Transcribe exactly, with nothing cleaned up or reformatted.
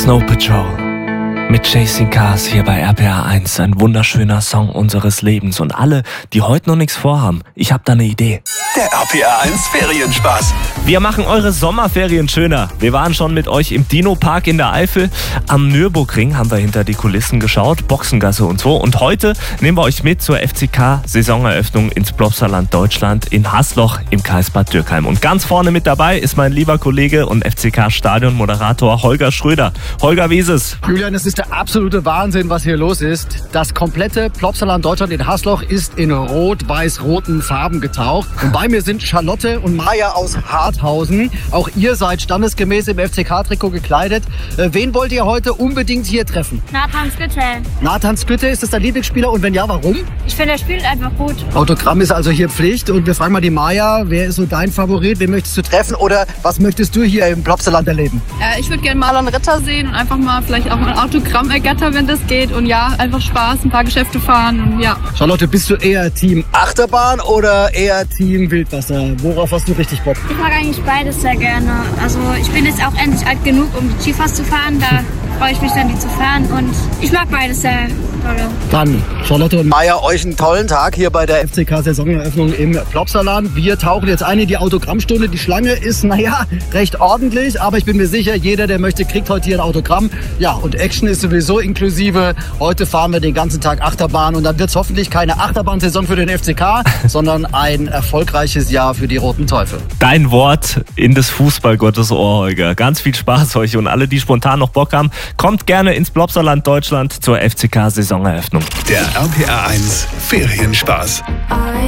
Snow Patrol mit Chasing Cars hier bei R P R eins. Ein wunderschöner Song unseres Lebens. Und alle, die heute noch nichts vorhaben, ich habe da eine Idee. Der R P R eins Ferienspaß. Wir machen eure Sommerferien schöner. Wir waren schon mit euch im Dino-Park in der Eifel. Am Nürburgring haben wir hinter die Kulissen geschaut, Boxengasse und so. Und heute nehmen wir euch mit zur F C K-Saisoneröffnung ins Plopsaland Deutschland in Hasloch im Kreisbad Dürkheim. Und ganz vorne mit dabei ist mein lieber Kollege und F C K-Stadionmoderator Holger Schröder. Holger, wie ist es? Julian, es ist der absolute Wahnsinn, was hier los ist. Das komplette Plopsaland Deutschland in Hasloch ist in rot-weiß-roten Farben getaucht. Und bei mir sind Charlotte und Maja aus Harthausen. Auch ihr seid standesgemäß im F C K-Trikot gekleidet. Äh, wen wollt ihr heute unbedingt hier treffen? Nathan Skytte. Nathan Skytte, ist das dein Lieblingsspieler? Und wenn ja, warum? Ich finde, er spielt einfach gut. Autogramm ist also hier Pflicht. Und wir fragen mal die Maja, wer ist so dein Favorit? Wen möchtest du treffen? Oder was möchtest du hier im Plopsaland erleben? Äh, ich würde gerne Marlon Ritter sehen und einfach mal vielleicht auch ein Autogramm ergattern, wenn das geht. Und ja, einfach Spaß, ein paar Geschäfte fahren und ja. Charlotte, bist du eher Team Achterbahn oder eher Team Wildwasser? Worauf hast du richtig Bock? Ich mag eigentlich beides sehr gerne. Also ich bin jetzt auch endlich alt genug, um die Skifahrt zu fahren. Da freue ich mich dann, die zu fahren. Und ich mag beides sehr toll. Dann, Charlotte und Maja, euch einen tollen Tag hier bei der F C K-Saisoneröffnung im Plopsaland. Wir tauchen jetzt ein in die Autogrammstunde. Die Schlange ist, naja, recht ordentlich. Aber ich bin mir sicher, jeder, der möchte, kriegt heute hier ein Autogramm. Ja, und Action ist sowieso inklusive. Heute fahren wir den ganzen Tag Achterbahn. Und dann wird es hoffentlich keine Achterbahnsaison für den F C K, sondern ein erfolgreiches Jahr für die Roten Teufel. Dein Wort in des Fußballgottes Ohr, Holger. Ganz viel Spaß euch und alle, die spontan noch Bock haben, kommt gerne ins Plopsaland Deutschland zur F C K-Saisoneröffnung. Der R P R eins Ferienspaß.